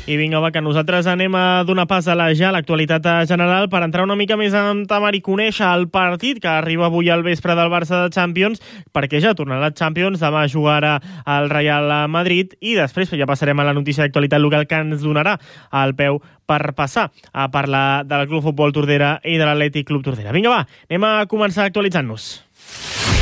I vinga, va, que nosaltres anem a donar pas a l'actualitat general per entrar una mica més en Tamar i conèixer el partit que arriba avui al vespre del Barça de Champions, perquè ja tornarà a Champions, demà jugarà al Real Madrid i després ja passarem a la notícia d'actualitat local que ens donarà el peu per passar a parlar del Club Futbol Tordera i de l'Atlètic Club Tordera. Vinga, va, anem a començar actualitzant-nos.